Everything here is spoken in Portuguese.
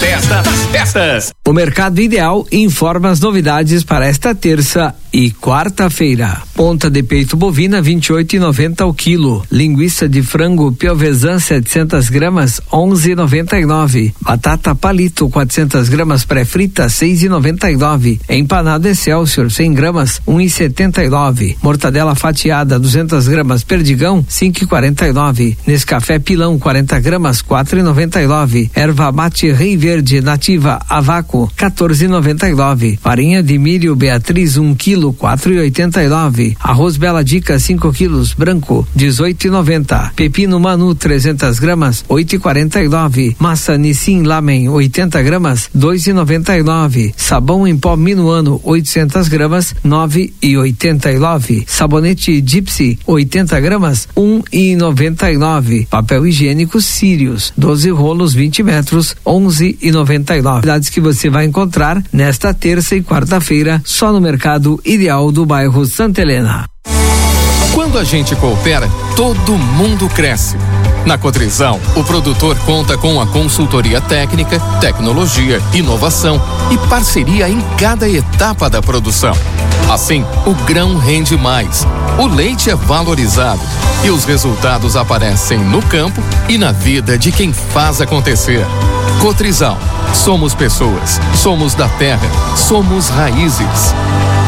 festa das festas. O Mercado Ideal informa as novidades para esta terça e quarta-feira. Ponta de peito bovina 28,90 o quilo. Linguiça de frango piovesan 700 gramas 11,99. Batata palito 400 gramas pré-frita 6,99. Empanado Excelsior 100 gramas 1,79. Mortadela fatiada 200 gramas Perdigão 5,49. Nescafé Pilão 40 gramas 4,99. Erva mate Rei Verde nativa a vácuo 14,99. Farinha de milho Beatriz 1 quilo 4,89. Arroz Bela Dica 5 quilos branco 18,90. Pepino Manu 300 gramas 8,49. Massa Nissin Lamen 80 gramas 2,99. Sabão em pó Minuano 800 gramas 9,89. Sabonete Gypsy 80 gramas 1,99. Papel higiênico Sirius 12 rolos 20 metros 11,99. Novidades que você vai encontrar nesta terça e quarta-feira só no Mercado Ideal do bairro Santa Helena. Quando a gente coopera, todo mundo cresce. Na Cotrizal, o produtor conta com a consultoria técnica, tecnologia, inovação e parceria em cada etapa da produção. Assim, o grão rende mais, o leite é valorizado e os resultados aparecem no campo e na vida de quem faz acontecer. Cotrizal, somos pessoas, somos da terra, somos raízes.